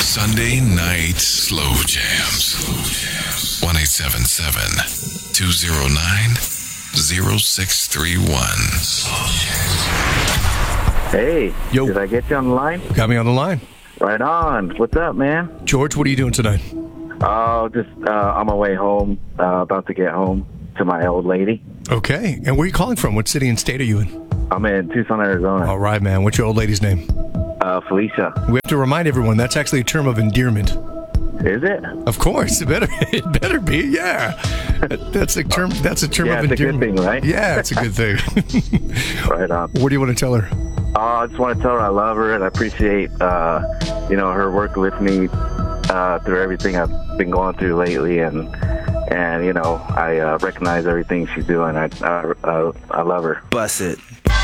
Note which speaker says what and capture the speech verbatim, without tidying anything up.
Speaker 1: Sunday Night Slow Jams. one eight seven seven, two oh nine, oh six three one.
Speaker 2: Hey,
Speaker 3: Yo.
Speaker 2: Did I get you on the line?
Speaker 3: Got me on the line.
Speaker 2: Right on. What's up, man?
Speaker 3: George, what are you doing tonight?
Speaker 2: Oh, just uh, on my way home, uh, about to get home to my old lady.
Speaker 3: Okay. And where are you calling from? What city and state are you in?
Speaker 2: I'm in Tucson, Arizona.
Speaker 3: All right, man. What's your old lady's name?
Speaker 2: Uh, Felicia.
Speaker 3: We have to remind everyone that's actually a term of endearment.
Speaker 2: Is it?
Speaker 3: Of course. It better it better be, yeah. That's a term that's a term
Speaker 2: Yeah,
Speaker 3: of
Speaker 2: it's a good
Speaker 3: endearment.
Speaker 2: thing, right?
Speaker 3: Yeah, it's a good thing.
Speaker 2: Right on.
Speaker 3: What do you want to tell her?
Speaker 2: Uh, I just want to tell her I love her and I appreciate, uh, you know, her work with me uh, through everything I've been going through lately, and and you know, I uh, recognize everything she's doing. I I, uh, I love her.
Speaker 4: Bust it.